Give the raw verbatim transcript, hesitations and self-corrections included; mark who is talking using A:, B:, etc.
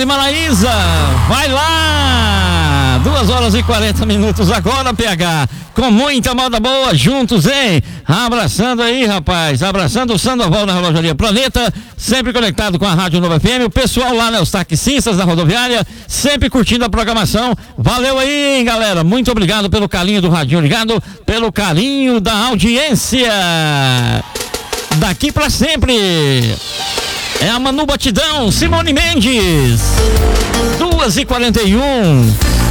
A: de Maraíza, vai lá! duas horas e quarenta minutos agora, P H, com muita moda boa juntos, hein? Abraçando aí, rapaz, abraçando o Sandoval na Relojaria Planeta, sempre conectado com a Rádio Nova F M, o pessoal lá, né, os taxistas da rodoviária, sempre curtindo a programação. Valeu aí, hein, galera, muito obrigado pelo carinho do radinho ligado, pelo carinho da audiência. Daqui pra sempre é a Manu Batidão, Simone Mendes. duas e quarenta e um.